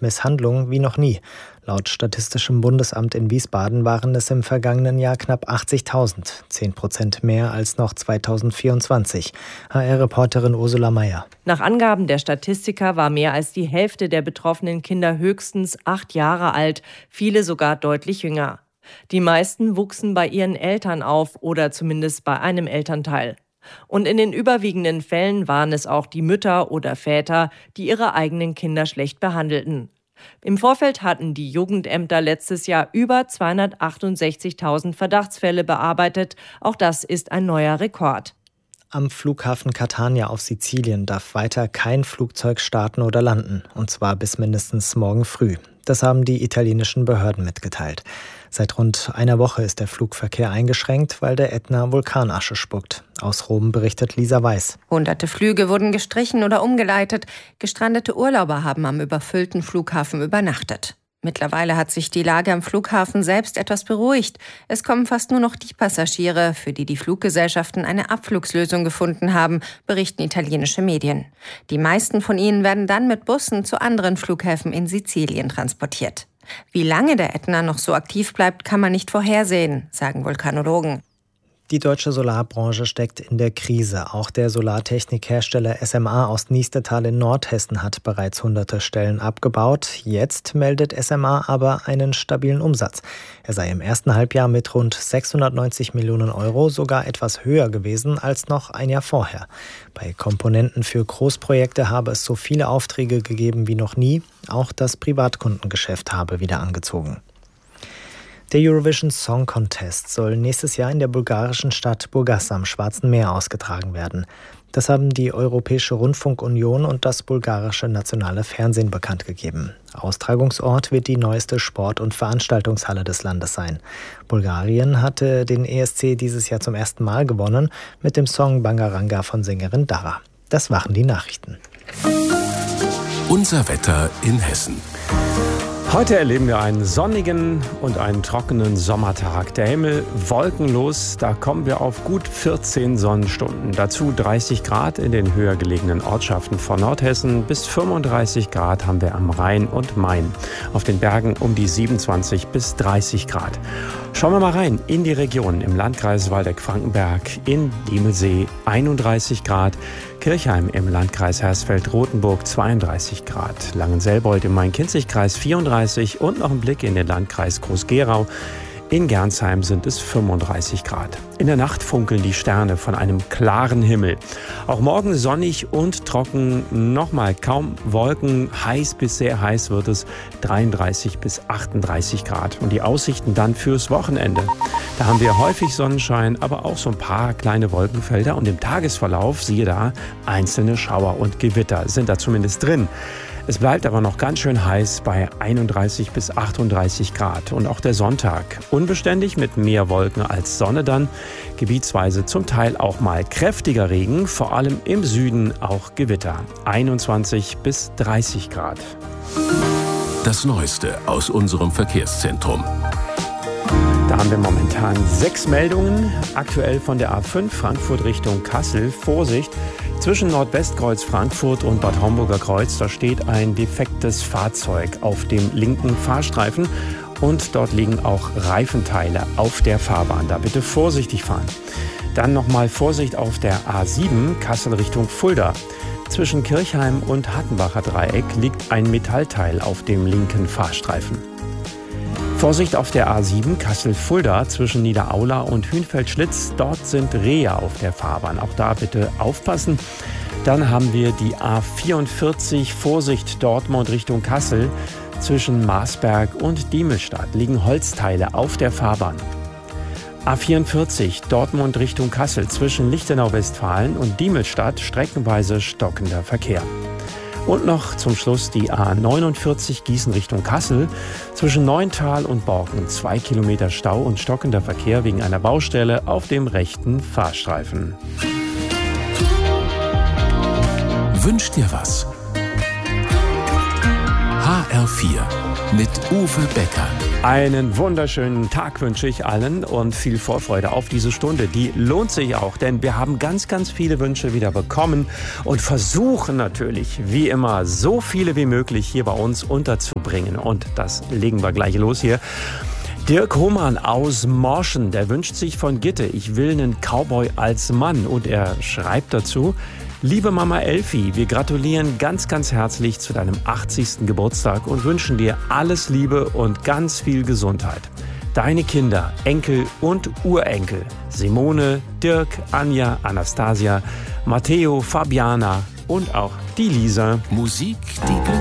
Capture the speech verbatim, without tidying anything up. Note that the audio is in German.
Misshandlungen wie noch nie. Laut Statistischem Bundesamt in Wiesbaden waren es im vergangenen Jahr knapp achtzigtausend, zehn Prozent mehr als noch zweitausendvierundzwanzig. H R-Reporterin Ursula Mayer. Nach Angaben der Statistiker war mehr als die Hälfte der betroffenen Kinder höchstens acht Jahre alt, viele sogar deutlich jünger. Die meisten wuchsen bei ihren Eltern auf oder zumindest bei einem Elternteil. Und in den überwiegenden Fällen waren es auch die Mütter oder Väter, die ihre eigenen Kinder schlecht behandelten. Im Vorfeld hatten die Jugendämter letztes Jahr über zweihundertachtundsechzigtausend Verdachtsfälle bearbeitet. Auch das ist ein neuer Rekord. Am Flughafen Catania auf Sizilien darf weiter kein Flugzeug starten oder landen, und zwar bis mindestens morgen früh. Das haben die italienischen Behörden mitgeteilt. Seit rund einer Woche ist der Flugverkehr eingeschränkt, weil der Ätna Vulkanasche spuckt. Aus Rom berichtet Lisa Weiß. Hunderte Flüge wurden gestrichen oder umgeleitet. Gestrandete Urlauber haben am überfüllten Flughafen übernachtet. Mittlerweile hat sich die Lage am Flughafen selbst etwas beruhigt. Es kommen fast nur noch die Passagiere, für die die Fluggesellschaften eine Abflugslösung gefunden haben, berichten italienische Medien. Die meisten von ihnen werden dann mit Bussen zu anderen Flughäfen in Sizilien transportiert. Wie lange der Ätna noch so aktiv bleibt, kann man nicht vorhersehen, sagen Vulkanologen. Die deutsche Solarbranche steckt in der Krise. Auch der Solartechnikhersteller S M A aus Niestetal in Nordhessen hat bereits hunderte Stellen abgebaut. Jetzt meldet S M A aber einen stabilen Umsatz. Er sei im ersten Halbjahr mit rund sechshundertneunzig Millionen Euro sogar etwas höher gewesen als noch ein Jahr vorher. Bei Komponenten für Großprojekte habe es so viele Aufträge gegeben wie noch nie. Auch das Privatkundengeschäft habe wieder angezogen. Der Eurovision Song Contest soll nächstes Jahr in der bulgarischen Stadt Burgas am Schwarzen Meer ausgetragen werden. Das haben die Europäische Rundfunkunion und das bulgarische nationale Fernsehen bekannt gegeben. Austragungsort wird die neueste Sport- und Veranstaltungshalle des Landes sein. Bulgarien hatte den E S C dieses Jahr zum ersten Mal gewonnen mit dem Song Bangaranga von Sängerin Dara. Das waren die Nachrichten. Unser Wetter in Hessen. Heute erleben wir einen sonnigen und einen trockenen Sommertag. Der Himmel wolkenlos, da kommen wir auf gut vierzehn Sonnenstunden. Dazu dreißig Grad in den höher gelegenen Ortschaften von Nordhessen. Bis fünfunddreißig Grad haben wir am Rhein und Main. Auf den Bergen um die siebenundzwanzig bis dreißig Grad. Schauen wir mal rein in die Region. Im Landkreis Waldeck-Frankenberg, in Diemelsee einunddreißig Grad. Kirchheim im Landkreis Hersfeld-Rotenburg zweiunddreißig Grad. Langenselbold im Main-Kinzig-Kreis vierunddreißig und noch ein Blick in den Landkreis Groß-Gerau. In Gernsheim sind es fünfunddreißig Grad. In der Nacht funkeln die Sterne von einem klaren Himmel. Auch morgen sonnig und trocken, nochmal kaum Wolken, heiß bis sehr heiß wird es, dreiunddreißig bis achtunddreißig Grad. Und die Aussichten dann fürs Wochenende. Da haben wir häufig Sonnenschein, aber auch so ein paar kleine Wolkenfelder. Und im Tagesverlauf, siehe da, einzelne Schauer und Gewitter sind da zumindest drin. Es bleibt aber noch ganz schön heiß bei einunddreißig bis achtunddreißig Grad. Und auch der Sonntag unbeständig mit mehr Wolken als Sonne dann. Gebietsweise zum Teil auch mal kräftiger Regen, vor allem im Süden auch Gewitter. einundzwanzig bis dreißig Grad. Das Neueste aus unserem Verkehrszentrum. Da haben wir momentan sechs Meldungen. Aktuell von der A fünf Frankfurt Richtung Kassel. Vorsicht! Zwischen Nordwestkreuz Frankfurt und Bad Homburger Kreuz, da steht ein defektes Fahrzeug auf dem linken Fahrstreifen und dort liegen auch Reifenteile auf der Fahrbahn. Da bitte vorsichtig fahren. Dann nochmal Vorsicht auf der A sieben Kassel Richtung Fulda. Zwischen Kirchheim und Hattenbacher Dreieck liegt ein Metallteil auf dem linken Fahrstreifen. Vorsicht auf der A sieben Kassel-Fulda zwischen Niederaula und Hünfeld-Schlitz. Dort sind Rehe auf der Fahrbahn. Auch da bitte aufpassen. Dann haben wir die A vierundvierzig Vorsicht Dortmund Richtung Kassel. Zwischen Marsberg und Diemelstadt liegen Holzteile auf der Fahrbahn. A vierundvierzig Dortmund Richtung Kassel zwischen Lichtenau-Westfalen und Diemelstadt streckenweise stockender Verkehr. Und noch zum Schluss die A neunundvierzig Gießen Richtung Kassel. Zwischen Neuntal und Borken zwei Kilometer Stau und stockender Verkehr wegen einer Baustelle auf dem rechten Fahrstreifen. Wünsch dir was? H R vier mit Uwe Becker. Einen wunderschönen Tag wünsche ich allen und viel Vorfreude auf diese Stunde. Die lohnt sich auch, denn wir haben ganz, ganz viele Wünsche wieder bekommen und versuchen natürlich, wie immer, so viele wie möglich hier bei uns unterzubringen. bringen. Und das legen wir gleich los hier. Dirk Hohmann aus Morschen, der wünscht sich von Gitte, ich will einen Cowboy als Mann. Und er schreibt dazu: Liebe Mama Elfi, wir gratulieren ganz, ganz herzlich zu deinem achtzigsten Geburtstag und wünschen dir alles Liebe und ganz viel Gesundheit. Deine Kinder, Enkel und Urenkel, Simone, Dirk, Anja, Anastasia, Matteo, Fabiana und auch die Lisa. Musik, die